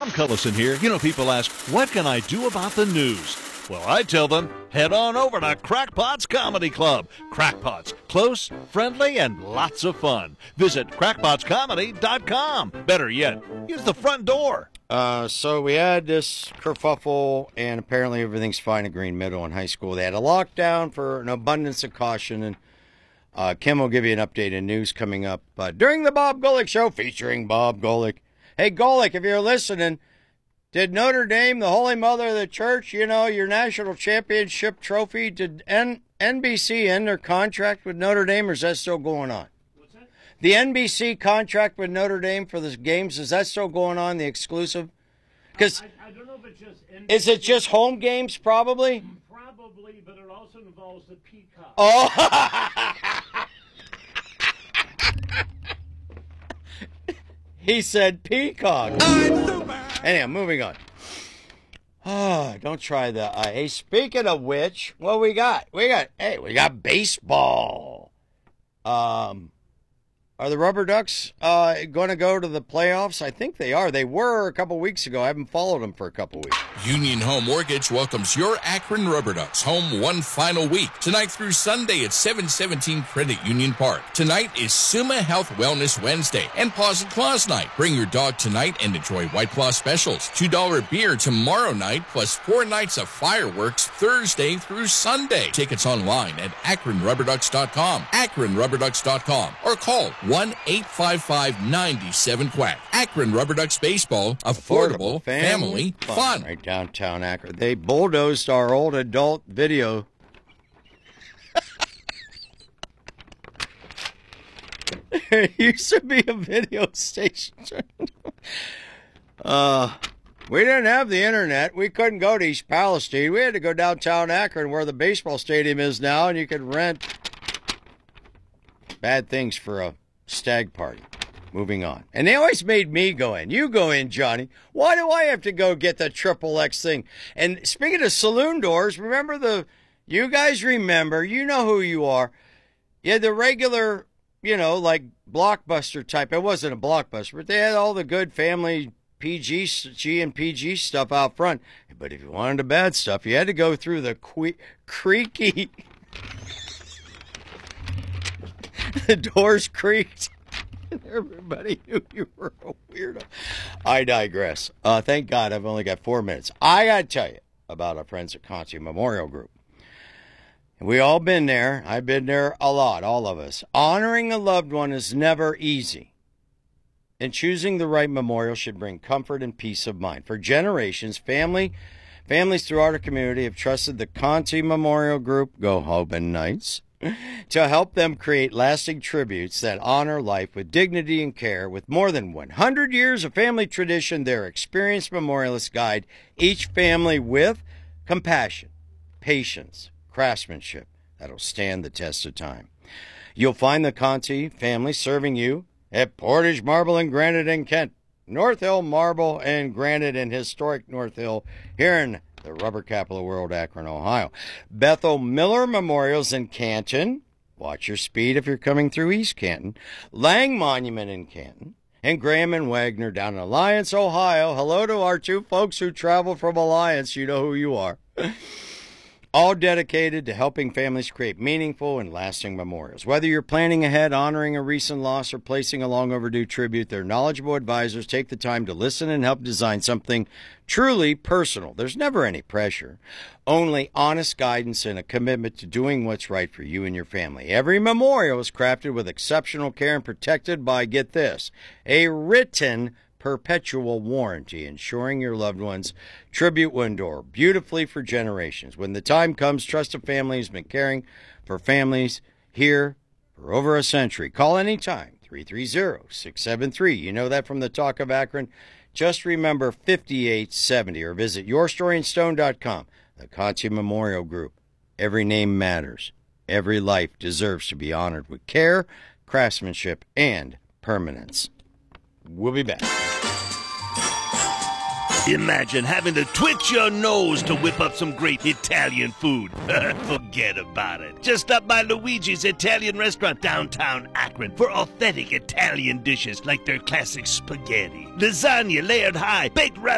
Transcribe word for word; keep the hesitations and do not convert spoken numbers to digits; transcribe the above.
Tom Cullison here. You know, people ask, what can I do about the news? Well, I tell them, head on over to Crackpot's Comedy Club. Crackpot's, close, friendly, and lots of fun. Visit crackpots comedy dot com. Better yet, use the front door. Uh, so we had this kerfuffle, and apparently everything's fine at Green Middle in high school. They had a lockdown for an abundance of caution, and uh, Kim will give you an update in news coming up uh, during the Bob Golick Show featuring Bob Golick. Hey, Golick, if you're listening, did Notre Dame, the Holy Mother of the Church, you know, your national championship trophy, did N- NBC end their contract with Notre Dame, or is that still going on? What's that? The N B C contract with Notre Dame for the games, is that still going on, the exclusive? Because I, I don't know if it's just N B C. Is it just home games, probably? Probably, but it also involves the Peacock. Oh! He said Peacock. Anyhow, moving on. Oh, don't try that. Uh, hey, speaking of which, what we got? We got, hey, we got baseball. Um, are the Rubber Ducks uh, going to go to the playoffs? I think they are. They were a couple weeks ago. I haven't followed them for a couple weeks. Union Home Mortgage welcomes your Akron Rubber Ducks home one final week. Tonight through Sunday at seven seventeen Credit Union Park. Tonight is Suma Health Wellness Wednesday and Paws and Claws Night. Bring your dog tonight and enjoy White Claw specials. two dollar beer tomorrow night plus four nights of fireworks Thursday through Sunday. Tickets online at akron rubber ducks dot com, akron rubber ducks dot com, or call one eight five five nine seven quack. Akron Rubber Ducks Baseball, affordable, affordable family, family fun. fun. Right downtown Akron. They bulldozed our old adult video. There used to be a video station. uh, we didn't have the internet. We couldn't go to East Palestine. We had to go downtown Akron where the baseball stadium is now, and you could rent bad things for a stag party. Moving on. And they always made me go in. You go in, Johnny. Why do I have to go get the triple X thing? And speaking of saloon doors, remember the, you guys remember, you know who you are. You had the regular, you know, like Blockbuster type. It wasn't a Blockbuster, but they had all the good family P G, G and P G stuff out front. But if you wanted the bad stuff, you had to go through the que- creaky, the doors creaked. Everybody knew you were a weirdo. I digress. Uh, thank God I've only got four minutes. I got to tell you about our friends at Conti Memorial Group. We all been there. I've been there a lot, all of us. Honoring a loved one is never easy. And choosing the right memorial should bring comfort and peace of mind. For generations, family, families throughout our community have trusted the Conti Memorial Group, Go Hoban Knights, to help them create lasting tributes that honor life with dignity and care. With more than one hundred years of family tradition, their experienced memorialists guide each family with compassion, patience, craftsmanship that'll stand the test of time. You'll find the Conti family serving you at Portage Marble and Granite in Kent, North Hill Marble and Granite in historic North Hill here in the rubber capital of the world, Akron, Ohio. Bethel Miller Memorials in Canton. Watch your speed if you're coming through East Canton. Lang Monument in Canton. And Graham and Wagner down in Alliance, Ohio. Hello to our two folks who travel from Alliance. You know who you are. All dedicated to helping families create meaningful and lasting memorials. Whether you're planning ahead, honoring a recent loss, or placing a long overdue tribute, their knowledgeable advisors take the time to listen and help design something truly personal. There's never any pressure, only honest guidance and a commitment to doing what's right for you and your family. Every memorial is crafted with exceptional care and protected by, get this, a written perpetual warranty, ensuring your loved one's tribute will endure beautifully for generations. When the time comes, Trusted Family has been caring for families here for over a century. Call anytime, three three zero, six seven three. You know that from the Talk of Akron. Just remember fifty-eight seventy, or visit your story in stone dot com. The Conti Memorial Group. Every name matters. Every life deserves to be honored with care, craftsmanship, and permanence. We'll be back. Imagine having to twitch your nose to whip up some great Italian food. Forget about it. Just stop by Luigi's Italian Restaurant downtown Akron for authentic Italian dishes like their classic spaghetti, lasagna layered high, baked